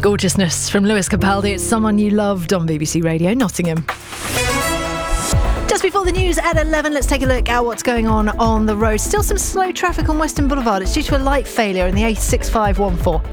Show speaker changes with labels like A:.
A: Gorgeousness from Lewis Capaldi. It's Someone You Loved on BBC Radio Nottingham. Just before the news at 11, let's take a look at what's going on the road. Still some slow traffic on Western Boulevard. It's due to a light failure in the A6514.